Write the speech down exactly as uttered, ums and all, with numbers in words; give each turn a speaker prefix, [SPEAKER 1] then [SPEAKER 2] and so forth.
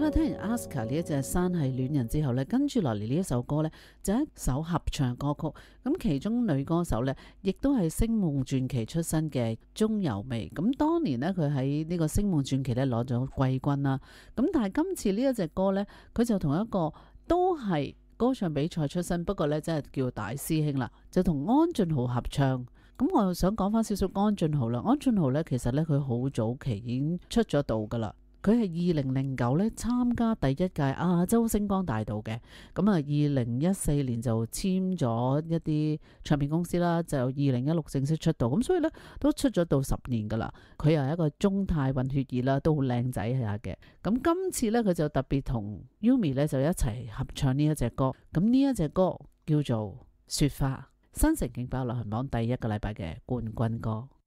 [SPEAKER 1] 啦，聽完 Aska 呢一隻山係戀人之後呢，跟住落嚟呢一首歌呢，就係一首合唱歌曲。咁其中女歌手呢，亦都係星夢傳奇出身嘅鍾柔美。咁當年呢，佢喺呢個星夢傳奇呢攞咗季軍啦。咁但係今次呢一隻歌呢，佢就同一個都係歌唱比賽出身，不過呢，真係叫大師兄啦，就同安俊豪合唱。咁我又想講翻少少安俊豪啦。安俊豪呢，其實呢，佢好早期已經出咗道噶啦。佢係二零零九咧參加第一屆亞洲星光大道嘅，咁啊二零一四年就簽咗一啲唱片公司啦，就二零一六正式出道，咁所以咧都出咗到十年噶啦。佢又係一個中泰混血兒啦，都好靚仔下嘅。咁今次咧佢就特別同 Yumi 咧就一齊合唱呢一隻歌，咁呢一隻歌叫做《雪花》，新城勁爆流行榜第一個禮拜嘅冠軍歌。